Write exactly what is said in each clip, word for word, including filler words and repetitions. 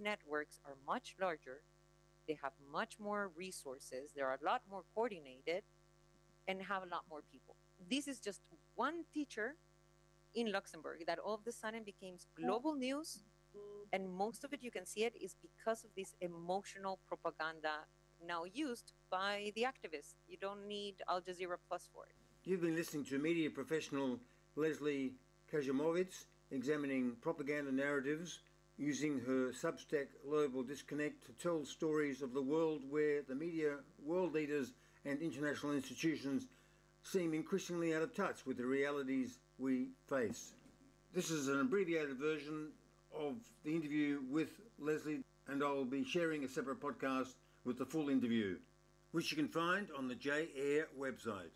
networks are much larger, they have much more resources, they're a lot more coordinated, and have a lot more people. This is just one teacher in Luxembourg that all of a sudden became global news, and most of it, you can see it, is because of this emotional propaganda now used by the activists. You don't need Al Jazeera Plus for it. You've been listening to media professional Leslie Kajamovitz examining propaganda narratives using her Substack Global Disconnect to tell stories of the world where the media, world leaders and international institutions seem increasingly out of touch with the realities we face. This is an abbreviated version of the interview with Leslie, and I'll be sharing a separate podcast with the full interview, which you can find on the J Air website.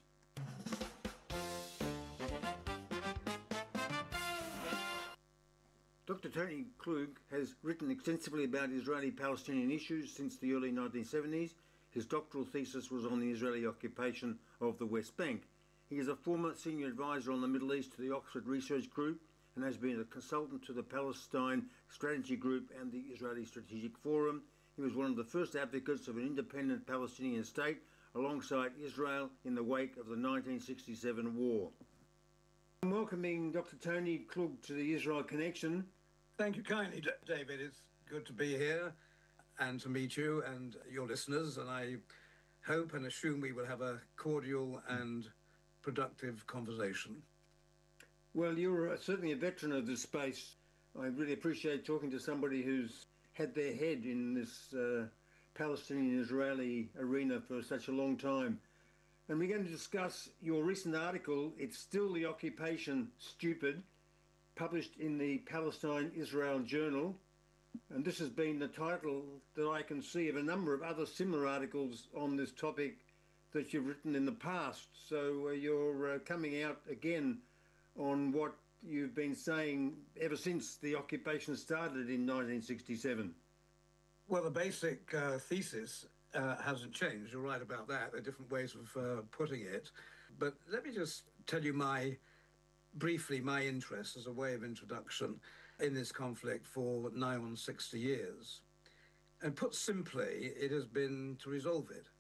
Doctor Tony Klug has written extensively about Israeli-Palestinian issues since the early nineteen seventies. His doctoral thesis was on the Israeli occupation of the West Bank. He is a former senior advisor on the Middle East to the Oxford Research Group and has been a consultant to the Palestine Strategy Group and the Israeli Strategic Forum. He was one of the first advocates of an independent Palestinian state alongside Israel in the wake of the nineteen sixty-seven war. I'm welcoming Doctor Tony Klug to the Israel Connection. Thank you kindly, David. It's good to be here and to meet you and your listeners, and I hope and assume we will have a cordial and productive conversation. Well, you're certainly a veteran of this space. I really appreciate talking to somebody who's had their head in this uh, Palestinian-Israeli arena for such a long time. And we're going to discuss your recent article, It's Still the Occupation, Stupid, published in the Palestine-Israel Journal. And this has been the title that I can see of a number of other similar articles on this topic that you've written in the past. So uh, you're uh, coming out again on what you've been saying ever since the occupation started in nineteen sixty-seven. Well, the basic uh, thesis uh, hasn't changed. You're right about that. There are different ways of uh, putting it. But let me just tell you my, briefly, my interest as a way of introduction in this conflict for nigh on sixty years. And put simply, it has been to resolve it.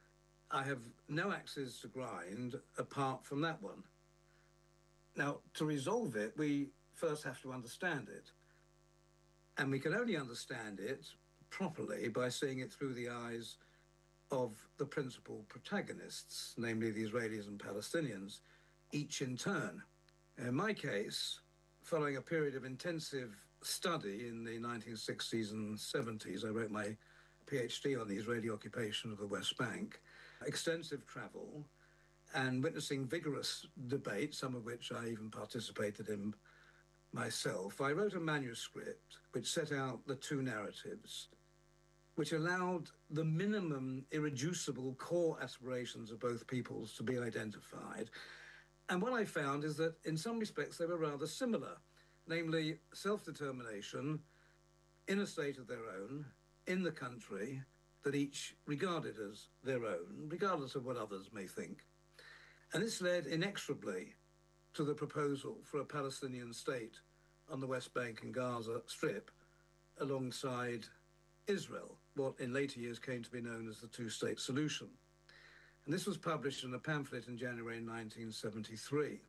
I have no axes to grind apart from that one. Now, to resolve it, we first have to understand it. And we can only understand it properly by seeing it through the eyes of the principal protagonists, namely the Israelis and Palestinians, each in turn. In my case, following a period of intensive study in the nineteen sixties and seventies, I wrote my PhD on the Israeli occupation of the West Bank, extensive travel, and witnessing vigorous debate, some of which I even participated in myself. I wrote a manuscript which set out the two narratives, which allowed the minimum irreducible core aspirations of both peoples to be identified. And what I found is that in some respects they were rather similar, namely self-determination in a state of their own, in the country that each regarded as their own, regardless of what others may think. And this led inexorably to the proposal for a Palestinian state on the West Bank and Gaza Strip alongside Israel, what in later years came to be known as the two-state solution. And this was published in a pamphlet in January nineteen seventy-three.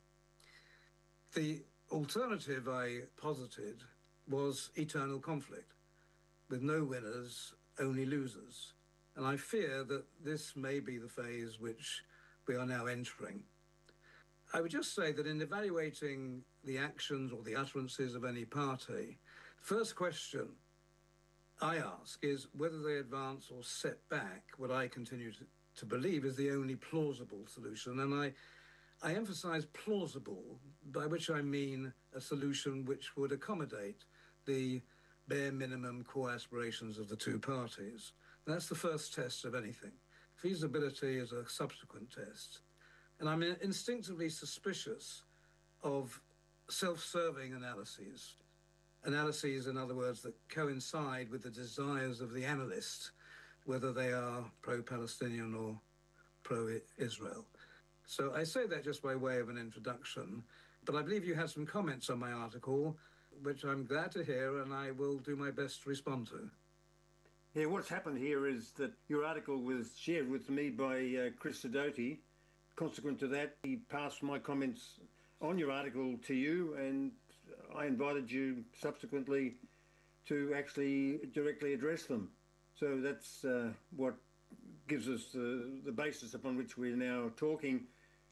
The alternative I posited was eternal conflict, with no winners, only losers. And I fear that this may be the phase which we are now entering. I would just say that in evaluating the actions or the utterances of any party, first question I ask is whether they advance or set back what I continue to, to believe is the only plausible solution. And I, I emphasize plausible, by which I mean a solution which would accommodate the bare minimum core aspirations of the two parties. That's the first test of anything. Feasibility is a subsequent test. And I'm instinctively suspicious of self-serving analyses. Analyses, in other words, that coincide with the desires of the analyst, whether they are pro-Palestinian or pro-Israel. So I say that just by way of an introduction, but I believe you had some comments on my article which I'm glad to hear, and I will do my best to respond to. Yeah, what's happened here is that your article was shared with me by uh, Chris Sidoti. Consequent to that, he passed my comments on your article to you, and I invited you subsequently to actually directly address them. So that's uh, what gives us the, the basis upon which we're now talking.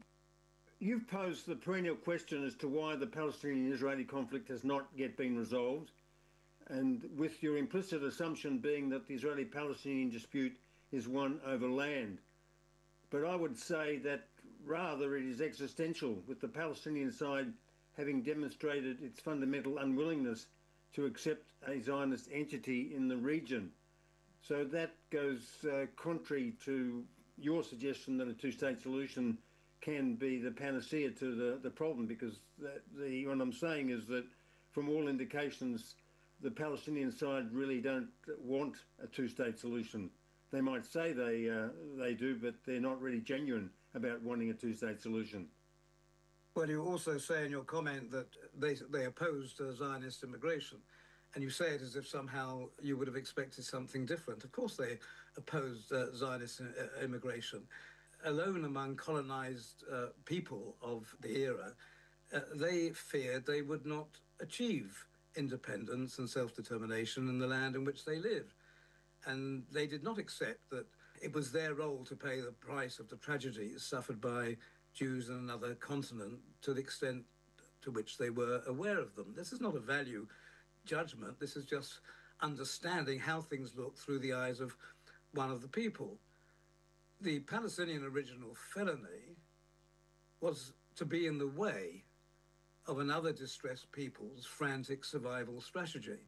You've posed the perennial question as to why the Palestinian-Israeli conflict has not yet been resolved, and with your implicit assumption being that the Israeli-Palestinian dispute is one over land. But I would say that rather it is existential, with the Palestinian side having demonstrated its fundamental unwillingness to accept a Zionist entity in the region. So that goes uh, contrary to your suggestion that a two-state solution can be the panacea to the, the problem, because that, the, what I'm saying is that from all indications, the Palestinian side really don't want a two-state solution. They might say they, uh, they do, but they're not really genuine about wanting a two-state solution. Well, you also say in your comment that they, they opposed uh, Zionist immigration, and you say it as if somehow you would have expected something different. Of course they opposed uh, Zionist uh, immigration. Alone among colonized uh, people of the era, uh, they feared they would not achieve independence and self-determination in the land in which they lived. And they did not accept that it was their role to pay the price of the tragedies suffered by Jews in another continent to the extent to which they were aware of them. This is not a value judgment. This is just understanding how things look through the eyes of one of the people. The Palestinian original felony was to be in the way of another distressed people's frantic survival strategy,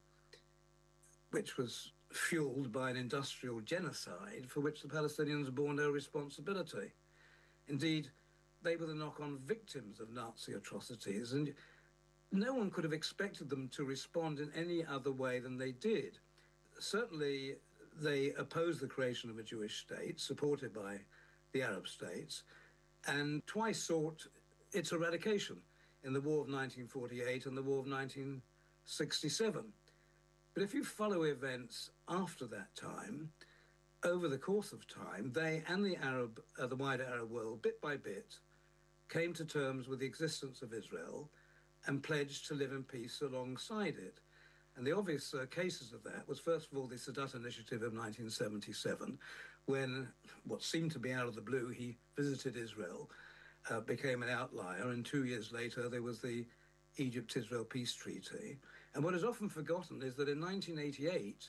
which was fueled by an industrial genocide for which the Palestinians bore no responsibility. Indeed, they were the knock-on victims of Nazi atrocities, and no one could have expected them to respond in any other way than they did. Certainly, they opposed the creation of a Jewish state, supported by the Arab states, and twice sought its eradication in the War of nineteen forty-eight and the War of nineteen sixty-seven. But if you follow events after that time, over the course of time, they and the Arab, uh, the wider Arab world, bit by bit, came to terms with the existence of Israel and pledged to live in peace alongside it. And the obvious uh, cases of that was, first of all, the Sadat Initiative of nineteen seventy-seven, when what seemed to be out of the blue, he visited Israel, uh, became an outlier, and two years later there was the Egypt-Israel Peace Treaty. And what is often forgotten is that in nineteen eighty-eight,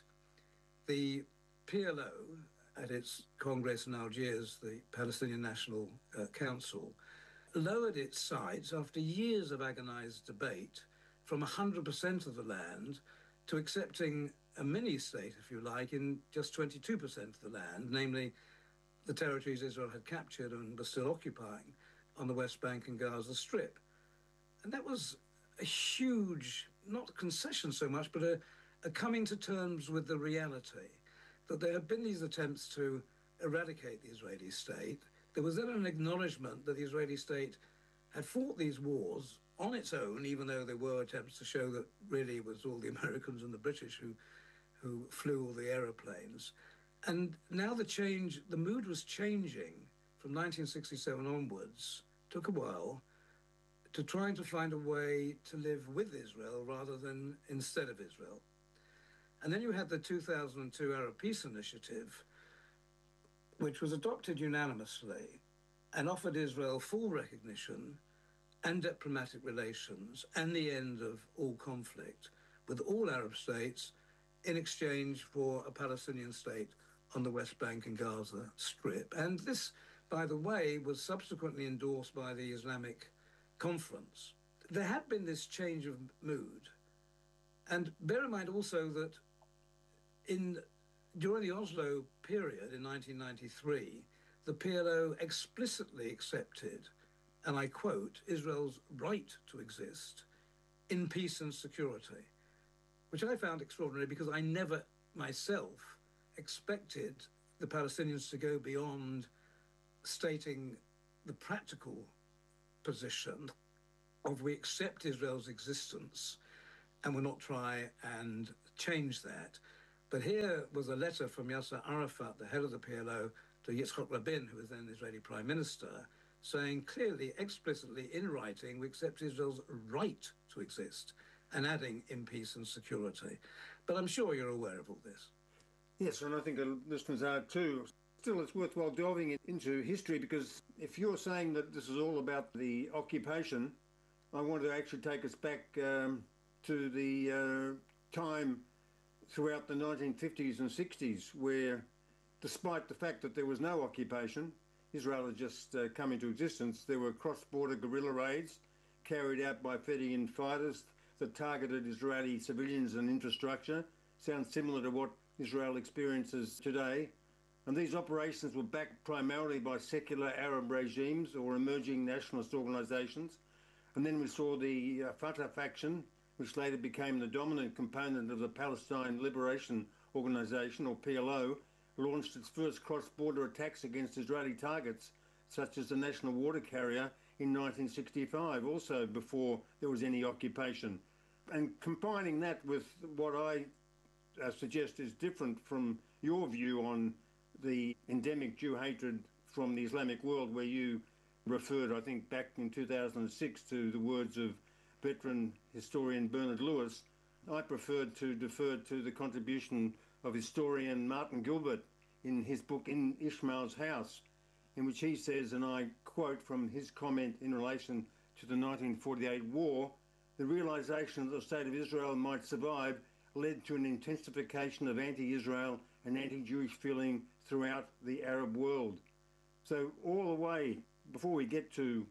the P L O, at its Congress in Algiers, the Palestinian National uh, Council, lowered its sights after years of agonized debate from one hundred percent of the land to accepting a mini-state, if you like, in just twenty-two percent of the land, namely the territories Israel had captured and was still occupying on the West Bank and Gaza Strip. And that was a huge, not concession so much, but a, a coming to terms with the reality that there had been these attempts to eradicate the Israeli state. There was then an acknowledgement that the Israeli state had fought these wars on its own, even though there were attempts to show that really it was all the Americans and the British who, who flew all the aeroplanes. And now the change, the mood was changing from nineteen sixty-seven onwards, took a while, to trying to find a way to live with Israel rather than instead of Israel. And then you had the two thousand two Arab Peace Initiative, which was adopted unanimously and offered Israel full recognition and diplomatic relations and the end of all conflict with all Arab states in exchange for a Palestinian state on the West Bank and Gaza Strip. And this, by the way, was subsequently endorsed by the Islamic Conference. There had been this change of mood. And bear in mind also that in during the Oslo period in nineteen ninety-three, the P L O explicitly accepted, and I quote, Israel's right to exist in peace and security, which I found extraordinary because I never myself expected the Palestinians to go beyond stating the practical position of we accept Israel's existence and will not try and change that. But here was a letter from Yasser Arafat, the head of the P L O, to Yitzhak Rabin, who was then the Israeli prime minister, saying clearly, explicitly in writing, we accept Israel's right to exist, and adding in peace and security. But I'm sure you're aware of all this. Yes, and I think the listeners are too. Still, it's worthwhile delving into history, because if you're saying that this is all about the occupation, I want to actually take us back um, to the uh, time throughout the nineteen fifties and sixties, where despite the fact that there was no occupation, Israel had just uh, come into existence, there were cross-border guerrilla raids carried out by Fedayeen fighters that targeted Israeli civilians and infrastructure. Sounds similar to what Israel experiences today. And these operations were backed primarily by secular Arab regimes or emerging nationalist organisations. And then we saw the uh, Fatah faction, which later became the dominant component of the Palestine Liberation Organisation, or P L O, launched its first cross-border attacks against Israeli targets, such as the National Water Carrier in nineteen sixty-five, also before there was any occupation. And combining that with what I uh, suggest is different from your view on the endemic Jew hatred from the Islamic world, where you referred, I think, back in two thousand six to the words of veteran historian Bernard Lewis, I preferred to defer to the contribution of historian Martin Gilbert in his book In Ishmael's House, in which he says, and I quote from his comment in relation to the nineteen forty-eight war, the realisation that the State of Israel might survive led to an intensification of anti-Israel and anti-Jewish feeling throughout the Arab world. So all the way, before we get to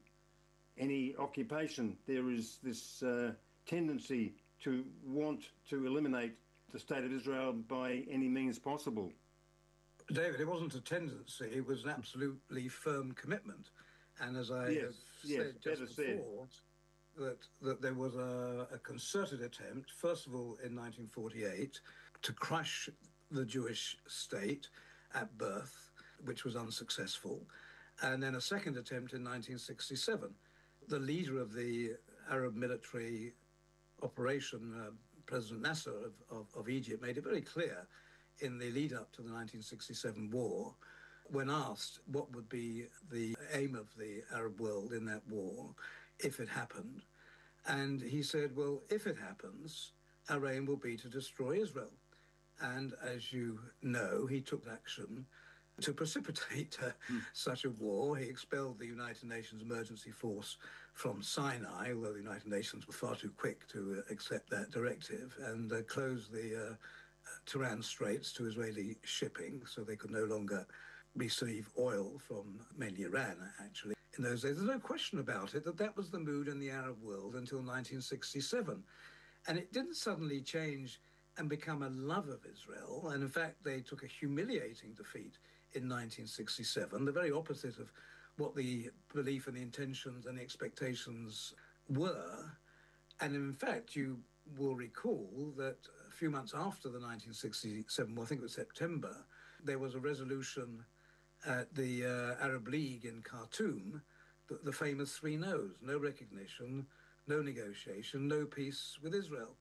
any occupation, there is this uh, tendency to want to eliminate the State of Israel by any means possible. David, it wasn't a tendency, it was an absolutely firm commitment. And as I yes, have yes, said just before, said. That, that there was a, a concerted attempt, first of all in nineteen forty-eight, to crush the Jewish state at birth, which was unsuccessful, and then a second attempt in nineteen sixty-seven. The leader of the Arab military operation, uh, President Nasser of, of, of Egypt, made it very clear in the lead up to the nineteen sixty-seven war, when asked what would be the aim of the Arab world in that war, if it happened. And he said, well, if it happens, our aim will be to destroy Israel. And as you know, he took action to precipitate uh, mm. such a war. He expelled the United Nations Emergency Force from Sinai, although the United Nations were far too quick to uh, accept that directive, and uh, closed the uh, Tiran Straits to Israeli shipping, so they could no longer receive oil from mainly Iran, actually. In those days, there's no question about it that that was the mood in the Arab world until nineteen sixty-seven. And it didn't suddenly change and become a love of Israel. And in fact, they took a humiliating defeat in nineteen sixty-seven, the very opposite of what the belief and the intentions and the expectations were. And in fact, you will recall that a few months after the nineteen sixty-seven, well, I think it was September, there was a resolution at the uh, Arab League in Khartoum, the, the famous three no's: no recognition, no negotiation, no peace with Israel.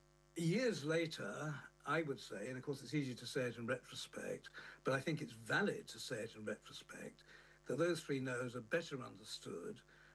Years later, I would say, and of course it's easy to say it in retrospect, but I think it's valid to say it in retrospect, that those three no's are better understood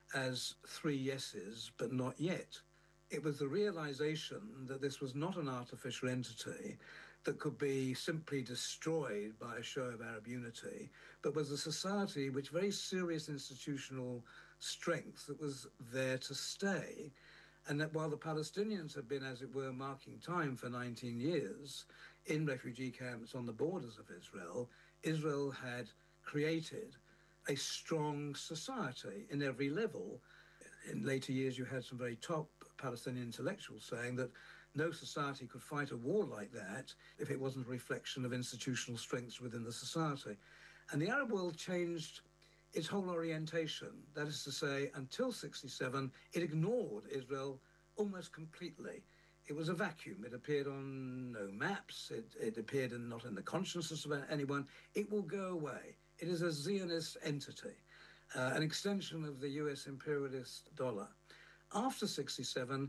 as three yeses, but not yet. It was the realization that this was not an artificial entity that could be simply destroyed by a show of Arab unity, but was a society with very serious institutional strength that was there to stay. And that while the Palestinians had been, as it were, marking time for nineteen years in refugee camps on the borders of Israel, Israel had created a strong society in every level. In later years, you had some very top Palestinian intellectuals saying that no society could fight a war like that if it wasn't a reflection of institutional strengths within the society. And the Arab world changed its whole orientation. That is to say, until sixty-seven, it ignored Israel almost completely. It was a vacuum. It appeared on no maps. It, it appeared in, not in the consciousness of anyone. It will go away. It is a Zionist entity, uh, an extension of the U S imperialist dollar. After sixty-seven,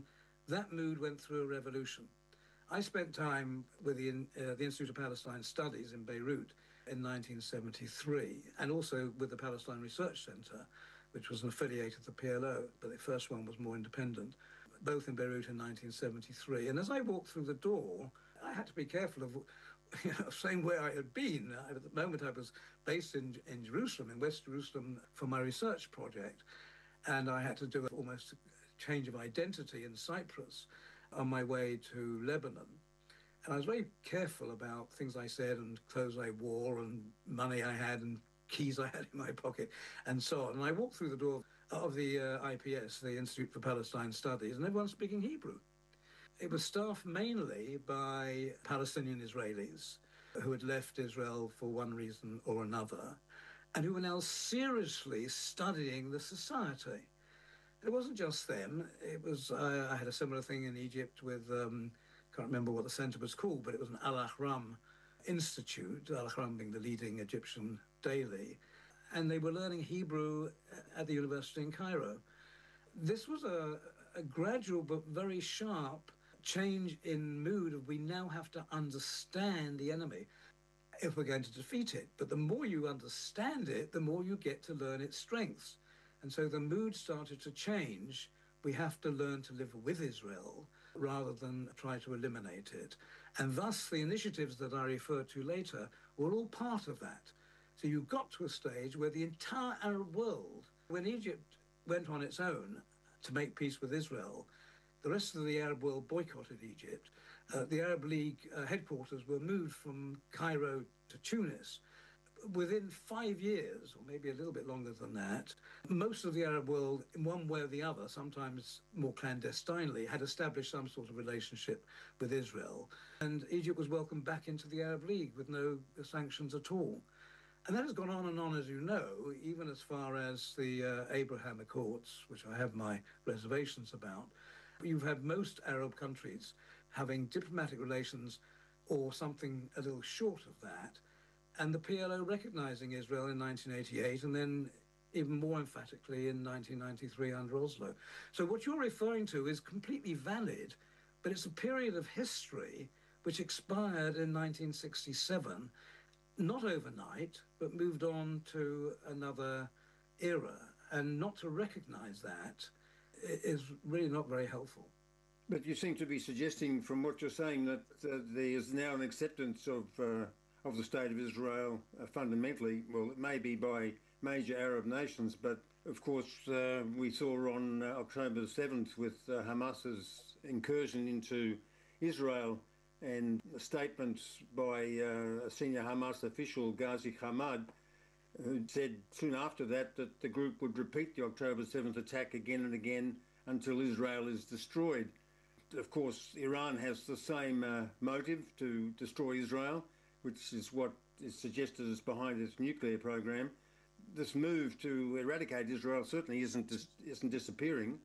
that mood went through a revolution. I spent time with the, uh, the Institute of Palestine Studies in Beirut in nineteen seventy-three, and also with the Palestine Research Center, which was an affiliate of the P L O, but the first one was more independent, both in Beirut in nineteen seventy-three. And as I walked through the door, I had to be careful of, you know, saying where I had been. At the moment, I was based in, in Jerusalem, in West Jerusalem, for my research project, and I had to do almost a change of identity in Cyprus on my way to Lebanon. And I was very careful about things I said and clothes I wore and money I had and keys I had in my pocket and so on. And I walked through the door of the uh, I P S, the Institute for Palestine Studies, and everyone's speaking Hebrew. It was staffed mainly by Palestinian Israelis who had left Israel for one reason or another, and who were now seriously studying the society. It wasn't just them. It was, uh, I had a similar thing in Egypt with, um, can't remember what the center was called, but it was an Al-Ahram Institute, Al-Ahram being the leading Egyptian daily, and they were learning Hebrew at the university in Cairo. This was a, a gradual but very sharp change in mood of we now have to understand the enemy if we're going to defeat it. But the more you understand it, the more you get to learn its strengths. And so the mood started to change. We have to learn to live with Israel rather than try to eliminate it. And thus the initiatives that I referred to later were all part of that. So you got to a stage where the entire Arab world, when Egypt went on its own to make peace with Israel, the rest of the Arab world boycotted Egypt. Uh, the Arab League uh, headquarters were moved from Cairo to Tunis. Within five years, or maybe a little bit longer than that, most of the Arab world, in one way or the other, sometimes more clandestinely, had established some sort of relationship with Israel. And Egypt was welcomed back into the Arab League with no sanctions at all. And that has gone on and on, as you know, even as far as the uh, Abraham Accords, which I have my reservations about. You've had most Arab countries having diplomatic relations or something a little short of that, and the P L O recognizing Israel in nineteen eighty-eight, and then even more emphatically in nineteen ninety-three under Oslo. So what you're referring to is completely valid, but it's a period of history which expired in nineteen sixty-seven, not overnight, but moved on to another era. And not to recognize that is really not very helpful. But you seem to be suggesting from what you're saying that uh, there is now an acceptance of uh, of the State of Israel uh, fundamentally. Well, it may be by major Arab nations, but of course uh, we saw on uh, October the seventh with uh, Hamas's incursion into Israel and statements by uh, a senior Hamas official, Ghazi Hamad, who said soon after that that the group would repeat the October seventh attack again and again until Israel is destroyed. Of course, Iran has the same uh, motive to destroy Israel, which is what is suggested as behind its nuclear program. This move to eradicate Israel certainly isn't dis- isn't disappearing.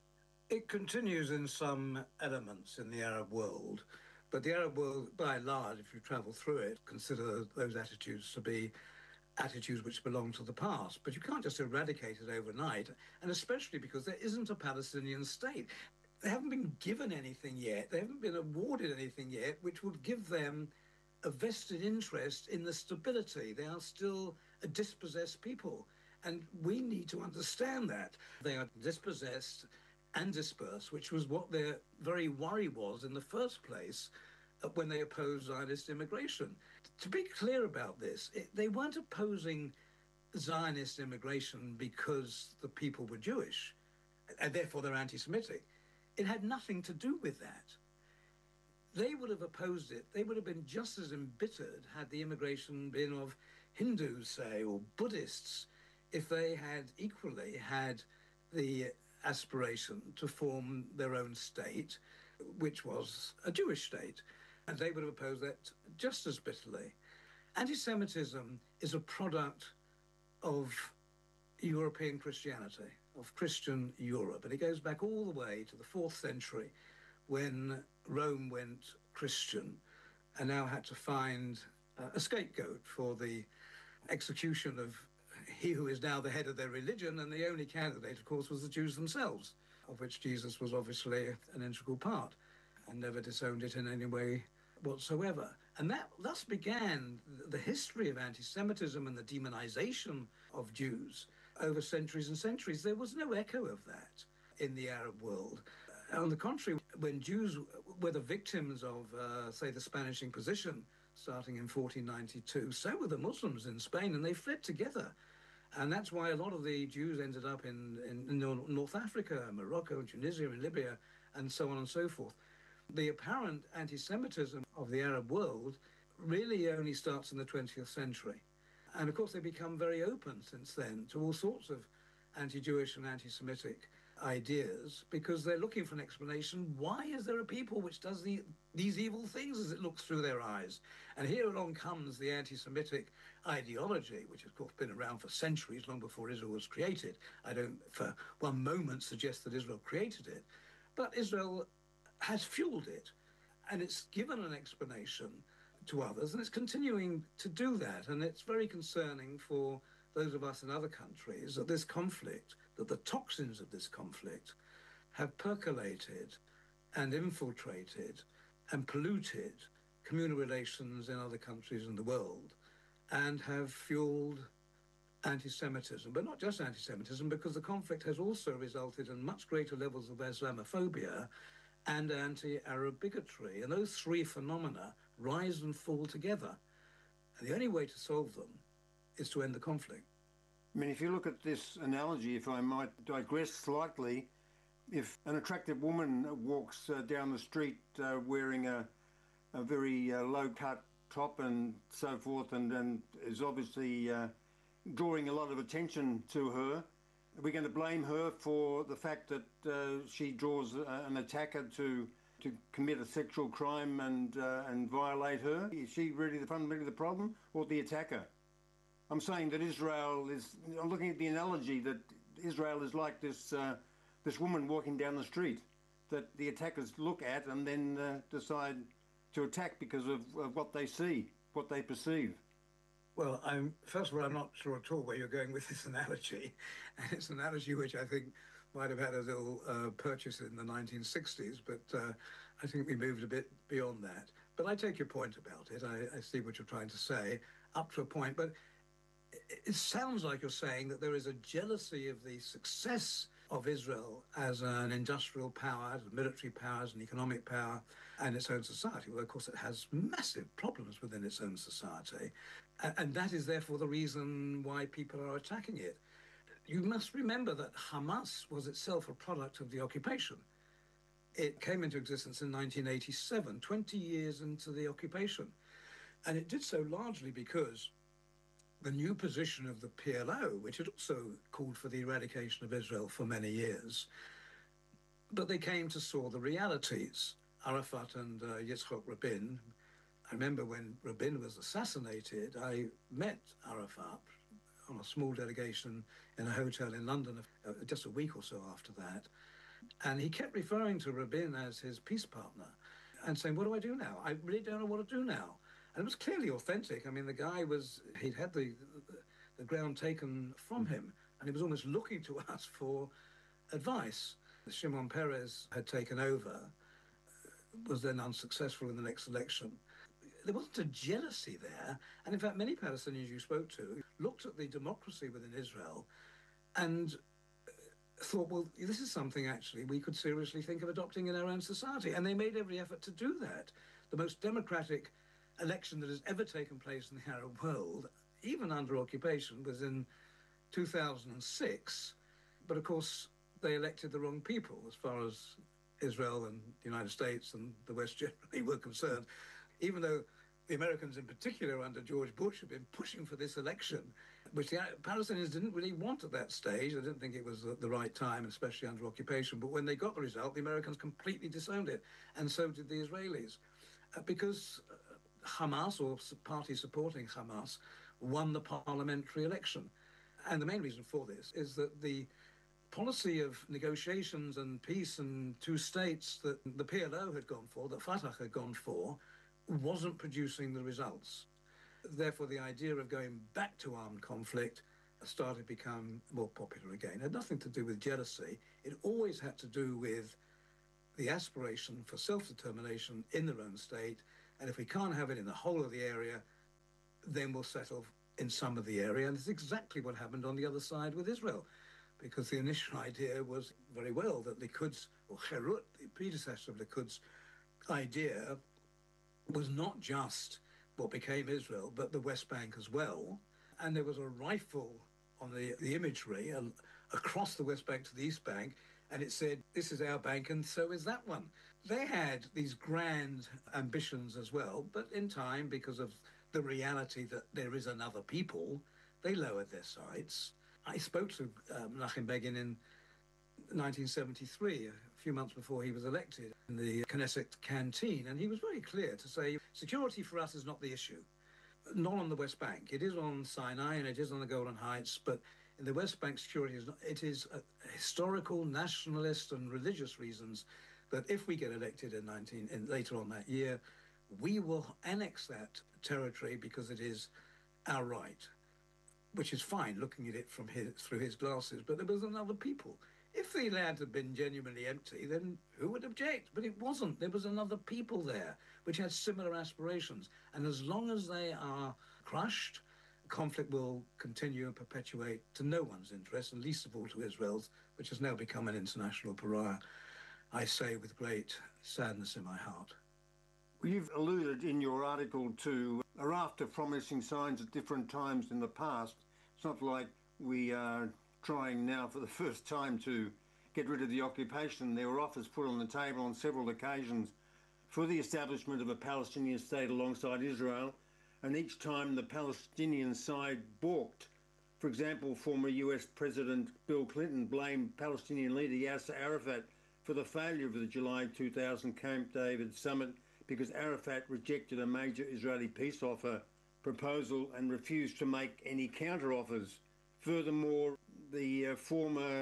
It continues in some elements in the Arab world, but the Arab world, by and large, if you travel through it, consider those attitudes to be attitudes which belong to the past. But you can't just eradicate it overnight, and especially because there isn't a Palestinian state. They haven't been given anything yet. They haven't been awarded anything yet, which would give them a vested interest in the stability. They are still a dispossessed people, and we need to understand that. They are dispossessed and dispersed, which was what their very worry was in the first place uh, when they opposed Zionist immigration. To be clear about this, it, they weren't opposing Zionist immigration because the people were Jewish, and therefore they're anti-Semitic. It had nothing to do with that. They would have opposed it. They would have been just as embittered had the immigration been of Hindus, say, or Buddhists, if they had equally had the aspiration to form their own state, which was a Jewish state. And they would have opposed that just as bitterly. Anti-Semitism is a product of European Christianity, of Christian Europe. And it goes back all the way to the fourth century when Rome went Christian and now had to find uh, a scapegoat for the execution of he who is now the head of their religion, and the only candidate, of course, was the Jews themselves. of which Jesus was obviously an integral part and never disowned it in any way whatsoever. And that thus began the history of anti-Semitism and the demonization of Jews over centuries and centuries. There was no echo of that in the Arab world. On the contrary, when Jews were the victims of, uh, say, the Spanish Inquisition starting in fourteen ninety-two, so were the Muslims in Spain, and they fled together. And that's why a lot of the Jews ended up in, in, in North Africa, Morocco, Tunisia, and Libya, and so on and so forth. The apparent anti-Semitism of the Arab world really only starts in the twentieth century. And of course, they become very open since then to all sorts of anti-Jewish and anti-Semitic ideas, because they're looking for an explanation. Why is there a people which does the, these evil things as it looks through their eyes? And here along comes the anti-Semitic ideology, which has, of course, been around for centuries, long before Israel was created. I don't for one moment suggest that Israel created it, but Israel has fueled it, and it's given an explanation to others, and it's continuing to do that. And it's very concerning for those of us in other countries that this conflict, that the toxins of this conflict have percolated and infiltrated and polluted communal relations in other countries in the world, and have fueled anti-Semitism. But not just anti-Semitism, because the conflict has also resulted in much greater levels of Islamophobia and anti-Arab bigotry. And those three phenomena rise and fall together. And the only way to solve them is to end the conflict. I mean, if you look at this analogy, if I might digress slightly, if an attractive woman walks uh, down the street uh, wearing a, a very uh, low-cut top and so forth, and, and is obviously uh, drawing a lot of attention to her, are we going to blame her for the fact that uh, she draws uh, an attacker to to commit a sexual crime and uh, and violate her? Is she really the fundamentally the problem, or the attacker? I'm saying that Israel is. I'm looking at the analogy that Israel is like this uh, this woman walking down the street that the attackers look at and then uh, decide to attack because of, of what they see, what they perceive. Well, I'm, first of all, I'm not sure at all where you're going with this analogy. And it's an analogy which I think might have had a little uh, purchase in the nineteen sixties, but uh, I think we moved a bit beyond that. But I take your point about it. I, I see what you're trying to say, up to a point. But it, it sounds like you're saying that there is a jealousy of the success of Israel as an industrial power, as a military power, as an economic power, and its own society. Well, of course, it has massive problems within its own society. And, and that is therefore the reason why people are attacking it. You must remember that Hamas was itself a product of the occupation. It came into existence in nineteen eighty-seven, twenty years into the occupation. And it did so largely because the new position of the P L O, which had also called for the eradication of Israel for many years, but they came to saw the realities. Arafat and uh, Yitzhak Rabin, I remember when Rabin was assassinated, I met Arafat on a small delegation in a hotel in London uh, just a week or so after that. And he kept referring to Rabin as his peace partner and saying, what do I do now? I really don't know what to do now. And it was clearly authentic. I mean, the guy was, he'd had the, the, the ground taken from him, and he was almost looking to us for advice. Shimon Peres had taken over, was then unsuccessful in the next election. There wasn't a jealousy there. And in fact, many Palestinians you spoke to looked at the democracy within Israel and thought, well, this is something actually we could seriously think of adopting in our own society. And they made every effort to do that. The most democratic election that has ever taken place in the Arab world, even under occupation, was in two thousand six. But of course, they elected the wrong people as far as Israel and the United States and the West generally were concerned. Even though the Americans in particular under George Bush have been pushing for this election, which the Palestinians didn't really want at that stage. They didn't think it was the right time, especially under occupation. But when they got the result, the Americans completely disowned it, and so did the Israelis. Uh, because Hamas, or parties supporting Hamas, won the parliamentary election. And the main reason for this is that the policy of negotiations and peace and two states that the P L O had gone for, that Fatah had gone for, wasn't producing the results. Therefore, the idea of going back to armed conflict started to become more popular again. It had nothing to do with jealousy. It always had to do with the aspiration for self-determination in their own state. And if we can't have it in the whole of the area, then we'll settle in some of the area. And it's exactly what happened on the other side with Israel, because the initial idea was very well that Likud, or Herut, the predecessor of Likud's idea, was not just what became Israel, but the West Bank as well. And there was a rifle on the, the imagery uh, across the West Bank to the East Bank, and it said, this is our bank, and so is that one. They had these grand ambitions as well, but in time, because of the reality that there is another people, they lowered their sights. I spoke to uh, Menachem Begin in nineteen seventy-three, a few months before he was elected, in the Knesset canteen, and he was very clear to say, security for us is not the issue. Not on the West Bank. It is on Sinai and it is on the Golan Heights, but in the West Bank, security is not. It is a historical, nationalist and religious reasons that if we get elected in nineteen in, later on that year, we will annex that territory because it is our right, which is fine looking at it from his, through his glasses, but there was another people. If the land had been genuinely empty, then who would object? But it wasn't. There was another people there which had similar aspirations. And as long as they are crushed, conflict will continue and perpetuate to no one's interest, and least of all to Israel's, which has now become an international pariah, I say with great sadness in my heart. Well, you've alluded in your article to a raft of promising signs at different times in the past. It's not like we are trying now for the first time to get rid of the occupation. There were offers put on the table on several occasions for the establishment of a Palestinian state alongside Israel, and each time the Palestinian side balked. For example, former U S President Bill Clinton blamed Palestinian leader Yasser Arafat for the failure of the July two thousand Camp David summit because Arafat rejected a major Israeli peace offer proposal and refused to make any counter-offers. Furthermore, the uh, former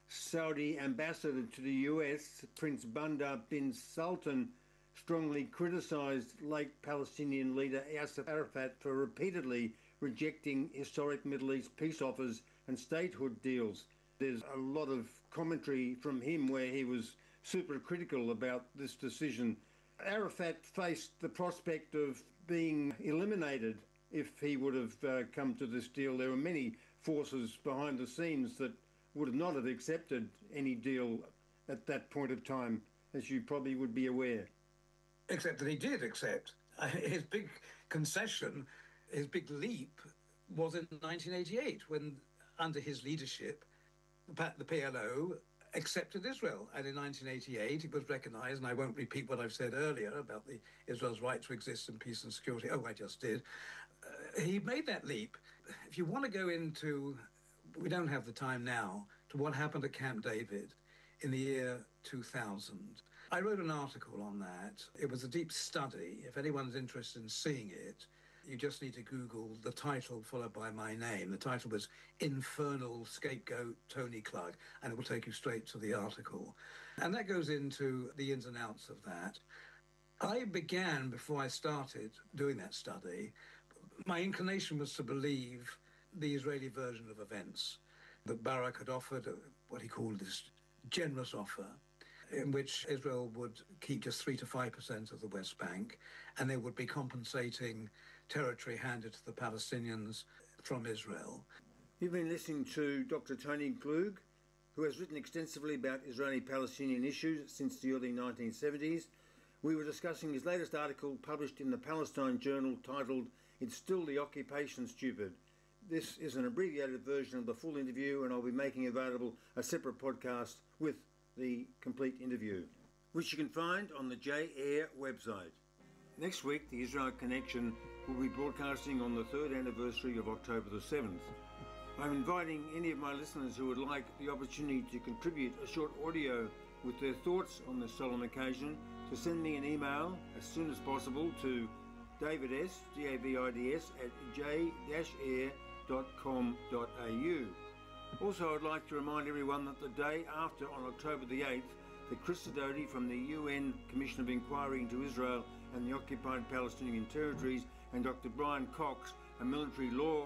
Saudi ambassador to the U S, Prince Bandar bin Sultan, strongly criticised late Palestinian leader Yasser Arafat for repeatedly rejecting historic Middle East peace offers and statehood deals. There's a lot of commentary from him where he was super critical about this decision. Arafat faced the prospect of being eliminated if he would have uh, come to this deal. There were many forces behind the scenes that would not have accepted any deal at that point of time, as you probably would be aware. Except that he did accept. His big concession, his big leap, was in nineteen eighty-eight, when, under his leadership, the P L O accepted Israel. And in nineteen eighty-eight, it was recognised, and I won't repeat what I've said earlier about the Israel's right to exist in peace and security. Oh, I just did. Uh, he made that leap. If you want to go into, we don't have the time now, to what happened at Camp David in the year two thousand. I wrote an article on that. It was a deep study. If anyone's interested in seeing it, you just need to Google the title followed by my name. The title was Infernal Scapegoat Tony Klug, and it will take you straight to the article. And that goes into the ins and outs of that. I began, before I started doing that study, my inclination was to believe the Israeli version of events, that Barak had offered a, what he called this generous offer, in which Israel would keep just three to five percent of the West Bank, and they would be compensating territory handed to the Palestinians from Israel. You've been listening to Doctor Tony Klug, who has written extensively about Israeli-Palestinian issues since the early nineteen seventies. We were discussing his latest article published in the Palestine Journal titled "It's Still the Occupation, Stupid." This is an abbreviated version of the full interview, and I'll be making available a separate podcast with the complete interview, which you can find on the J A I R website. Next week, the Israel Connection will be broadcasting on the third anniversary of October the seventh. I'm inviting any of my listeners who would like the opportunity to contribute a short audio with their thoughts on this solemn occasion to send me an email as soon as possible to David S, D A V I D S, at j dash air dot com dot a u. Also, I'd like to remind everyone that the day after, on October the eighth, that Chris Sidoti from the U N Commission of Inquiry into Israel and the occupied Palestinian territories, and Doctor Brian Cox, a military law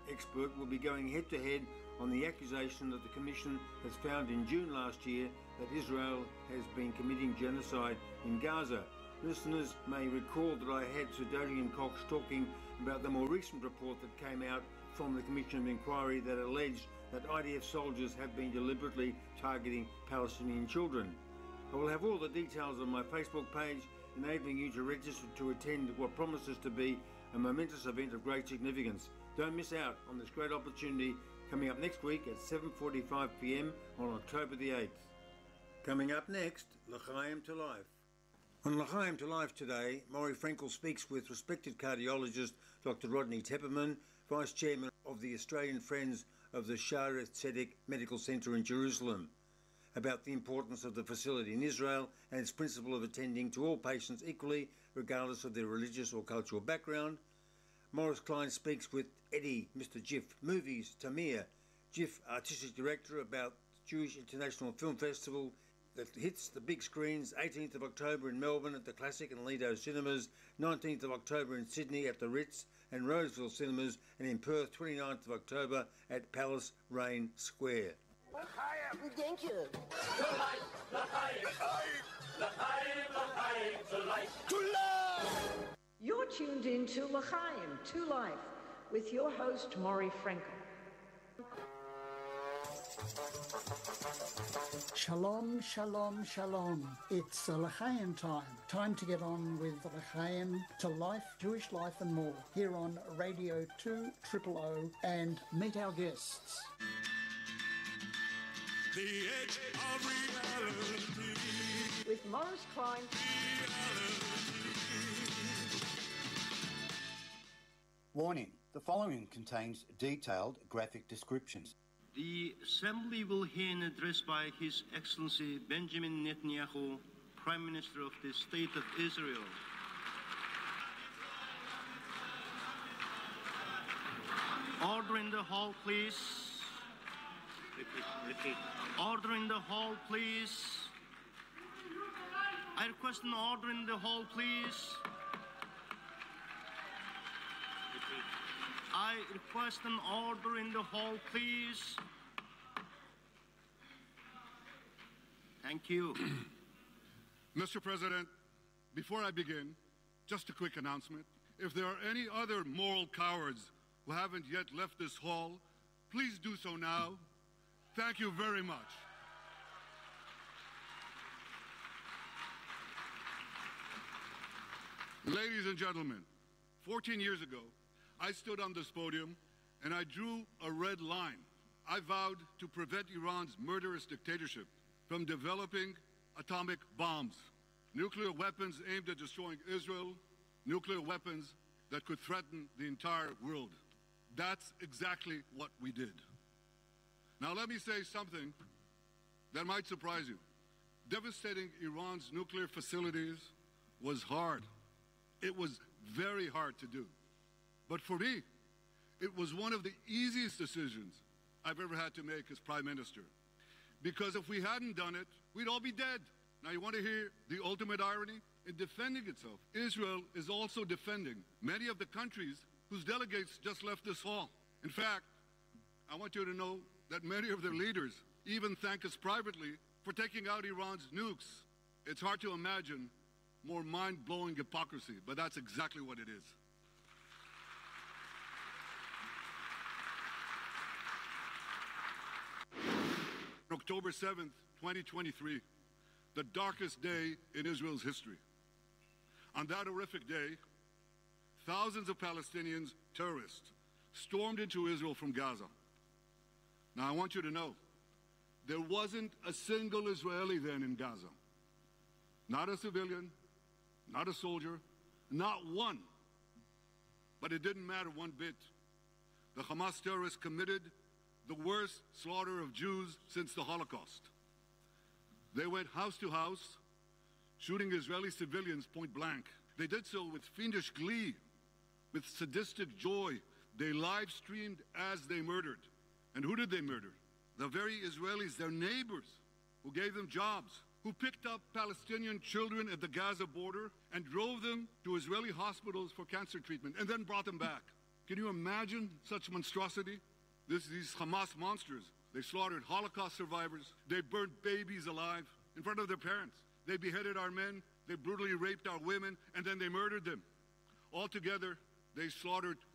expert will be going head-to-head on the accusation that the Commission has found in June last year that Israel has been committing genocide in Gaza. Listeners may recall that I had Sir Dodian Cox talking about the more recent report that came out from the Commission of Inquiry that alleged that I D F soldiers have been deliberately targeting Palestinian children. I will have all the details on my Facebook page, enabling you to register to attend what promises to be a momentous event of great significance. Don't miss out on this great opportunity coming up next week at seven forty-five p m on October the eighth. Coming up next, L'chaim to Life. On L'chaim to Life today, Maury Frankel speaks with respected cardiologist Doctor Rodney Tepperman, Vice Chairman of the Australian Friends of the Shaare Zedek Medical Centre in Jerusalem, about the importance of the facility in Israel and its principle of attending to all patients equally, regardless of their religious or cultural background. Morris Klein speaks with Eddie, Mister Jiff Movies, Tamir, Jiff Artistic Director, about the Jewish International Film Festival that hits the big screens eighteenth of October in Melbourne at the Classic and Lido Cinemas, nineteenth of October in Sydney at the Ritz and Roseville Cinemas, and in Perth twenty-ninth of October at Palace Rain Square. Thank you. You're tuned in to L'chaim, to Life, with your host, Maury Frankel. Shalom, shalom, shalom. It's uh, L'chaim time. Time to get on with L'chaim to Life, Jewish life and more, here on Radio two Triple O, and meet our guests. The edge of reality. With Morris Klein. Warning, the following contains detailed graphic descriptions. The Assembly will hear an address by His Excellency Benjamin Netanyahu, Prime Minister of the State of Israel. Order in the hall, please. Repeat, repeat. Order in the hall, please. I request an order in the hall, please. I request an order in the hall, please. Thank you. Mister President, before I begin, just a quick announcement. If there are any other moral cowards who haven't yet left this hall, please do so now. Thank you very much. Ladies and gentlemen, fourteen years ago, I stood on this podium and I drew a red line. I vowed to prevent Iran's murderous dictatorship from developing atomic bombs, nuclear weapons aimed at destroying Israel, nuclear weapons that could threaten the entire world. That's exactly what we did. Now let me say something that might surprise you. Devastating Iran's nuclear facilities was hard. It was very hard to do. But for me, it was one of the easiest decisions I've ever had to make as Prime Minister. Because if we hadn't done it, we'd all be dead. Now you want to hear the ultimate irony? In defending itself, Israel is also defending many of the countries whose delegates just left this hall. In fact, I want you to know that many of their leaders even thank us privately for taking out Iran's nukes. It's hard to imagine more mind-blowing hypocrisy, but that's exactly what it is. October seventh, twenty twenty-three, the darkest day in Israel's history. On that horrific day, thousands of Palestinians, terrorists, stormed into Israel from Gaza. Now I want you to know, there wasn't a single Israeli then in Gaza. Not a civilian, not a soldier, not one. But it didn't matter one bit. The Hamas terrorists committed the worst slaughter of Jews since the Holocaust. They went house to house, shooting Israeli civilians point blank. They did so with fiendish glee, with sadistic joy. They live streamed as they murdered. And who did they murder? The very Israelis, their neighbors, who gave them jobs, who picked up Palestinian children at the Gaza border and drove them to Israeli hospitals for cancer treatment and then brought them back. Can you imagine such monstrosity? This, these Hamas monsters, they slaughtered Holocaust survivors. They burned babies alive in front of their parents. They beheaded our men. They brutally raped our women, and then they murdered them. Altogether, they slaughtered